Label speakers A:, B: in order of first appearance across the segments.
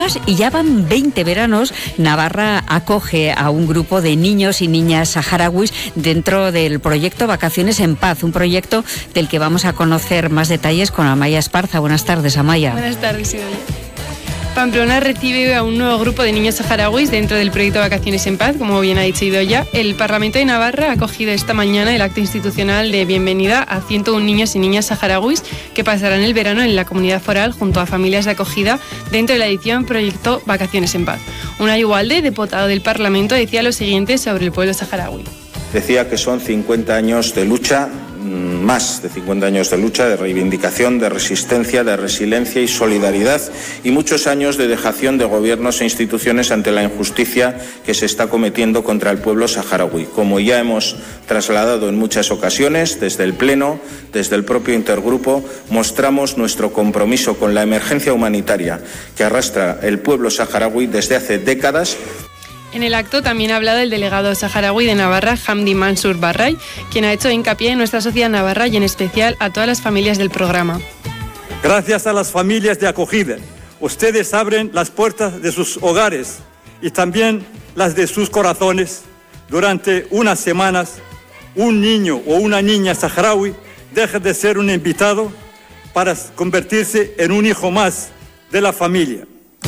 A: Y ya van 20 veranos, Navarra acoge a un grupo de niños y niñas saharauis dentro del proyecto Vacaciones en Paz, un proyecto del que vamos a conocer más detalles con Amaya Esparza. Buenas tardes, Amaya.
B: Buenas tardes, Idoia. Pamplona recibe a un nuevo grupo de niños saharauis dentro del proyecto Vacaciones en Paz, como bien ha dicho Idoia. El Parlamento de Navarra ha acogido esta mañana el acto institucional de bienvenida a 101 niños y niñas saharauis que pasarán el verano en la comunidad foral junto a familias de acogida dentro de la edición Proyecto Vacaciones en Paz. Unai Ugalde, diputado del Parlamento, decía lo siguiente sobre el pueblo saharaui.
C: Decía que son 50 años de lucha, más de 50 años de lucha, de reivindicación, de resistencia, de resiliencia y solidaridad, y muchos años de dejación de gobiernos e instituciones ante la injusticia que se está cometiendo contra el pueblo saharaui. Como ya hemos trasladado en muchas ocasiones, desde el Pleno, desde el propio intergrupo, mostramos nuestro compromiso con la emergencia humanitaria que arrastra el pueblo saharaui desde hace décadas.
B: En el acto también ha hablado el delegado saharaui de Navarra, Hamdi Mansour Barray, quien ha hecho hincapié en nuestra sociedad navarra y en especial a todas las familias del programa.
D: Gracias a las familias de acogida, ustedes abren las puertas de sus hogares y también las de sus corazones. Durante unas semanas, un niño o una niña saharaui deja de ser un invitado para convertirse en un hijo más de la familia.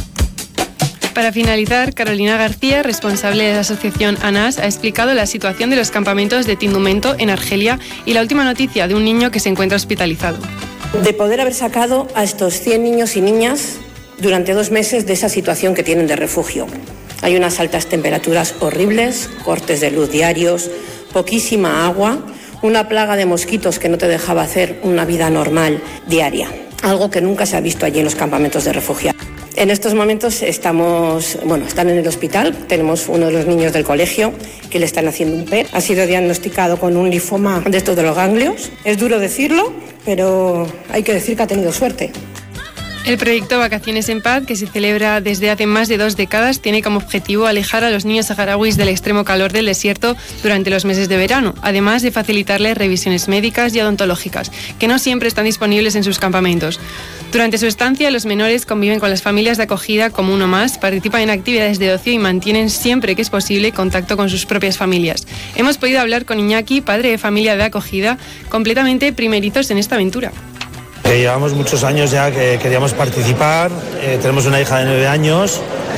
B: Para finalizar, Carolina García, responsable de la asociación ANAS, ha explicado la situación de los campamentos de Tindumento en Argelia y la última noticia de un niño que se encuentra hospitalizado.
E: De poder haber sacado a estos 100 niños y niñas durante 2 meses de esa situación que tienen de refugio. Hay unas altas temperaturas horribles, cortes de luz diarios, poquísima agua, una plaga de mosquitos que no te dejaba hacer una vida normal diaria, algo que nunca se ha visto allí en los campamentos de refugiados. En estos momentos están en el hospital. Tenemos uno de los niños del colegio que le están haciendo un PET. Ha sido diagnosticado con un linfoma de estos de los ganglios. Es duro decirlo, pero hay que decir que ha tenido suerte.
B: El proyecto Vacaciones en Paz, que se celebra desde hace más de 2 décadas, tiene como objetivo alejar a los niños saharauis del extremo calor del desierto durante los meses de verano, además de facilitarles revisiones médicas y odontológicas, que no siempre están disponibles en sus campamentos. Durante su estancia, los menores conviven con las familias de acogida como uno más, participan en actividades de ocio y mantienen siempre que es posible contacto con sus propias familias. Hemos podido hablar con Iñaki, padre de familia de acogida, completamente primerizos en esta aventura.
F: Llevamos muchos años ya que queríamos participar, tenemos una hija de 9 años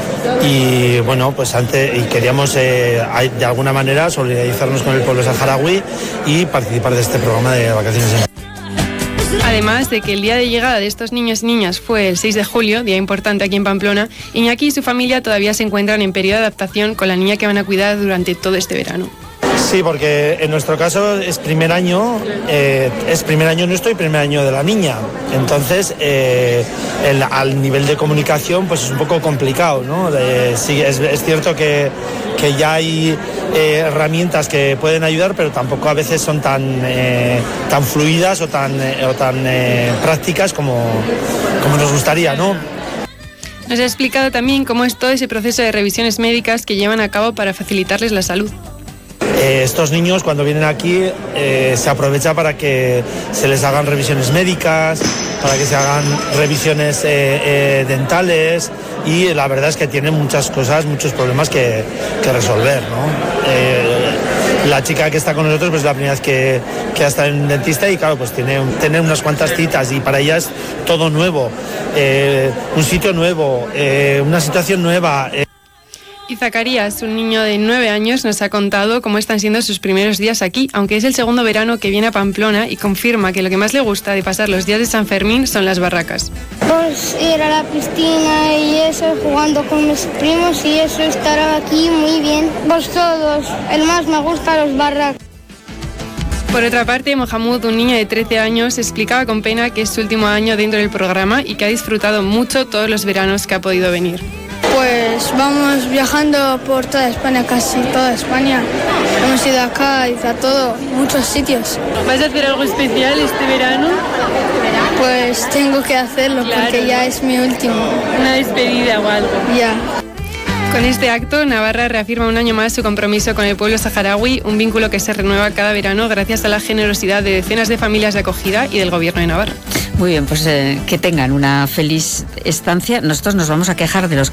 F: y bueno, pues queríamos de alguna manera solidarizarnos con el pueblo saharaui y participar de este programa de Vacaciones en Paz.
B: Además de que el día de llegada de estos niños y niñas fue el 6 de julio, día importante aquí en Pamplona, Iñaki y su familia todavía se encuentran en periodo de adaptación con la niña que van a cuidar durante todo este verano.
F: Sí, porque en nuestro caso es primer año nuestro y primer año de la niña. Entonces, al nivel de comunicación, pues es un poco complicado, ¿no? Sí, es cierto que ya hay herramientas que pueden ayudar, pero tampoco a veces son tan fluidas o tan prácticas como nos gustaría, ¿no?
B: Nos ha explicado también cómo es todo ese proceso de revisiones médicas que llevan a cabo para facilitarles la salud.
F: Estos niños cuando vienen aquí se aprovecha para que se les hagan revisiones médicas, para que se hagan revisiones dentales y la verdad es que tienen muchos problemas que resolver, ¿no? La chica que está con nosotros pues es la primera vez que ha estado en un dentista y claro, pues tiene unas cuantas citas y para ella es todo nuevo, un sitio nuevo, una situación nueva.
B: Y Zacarías, un niño de 9 años, nos ha contado cómo están siendo sus primeros días aquí, aunque es el segundo verano que viene a Pamplona y confirma que lo que más le gusta de pasar los días de San Fermín son las barracas.
G: Pues ir a la piscina y eso, jugando con mis primos y eso, estar aquí muy bien. Pues todos, el más me gusta los barracas.
B: Por otra parte, Mohamud, un niño de 13 años, explicaba con pena que es su último año dentro del programa y que ha disfrutado mucho todos los veranos que ha podido venir.
G: Pues vamos viajando por toda España, casi toda España. Hemos ido acá, a muchos sitios.
B: ¿Vas a hacer algo especial este verano?
G: Pues tengo que hacerlo, claro, porque ya es mi último.
B: Una despedida o algo.
G: Ya.
B: Con este acto, Navarra reafirma un año más su compromiso con el pueblo saharaui, un vínculo que se renueva cada verano gracias a la generosidad de decenas de familias de acogida y del Gobierno de Navarra.
A: Muy bien, pues que tengan una feliz estancia. Nosotros nos vamos a quejar de los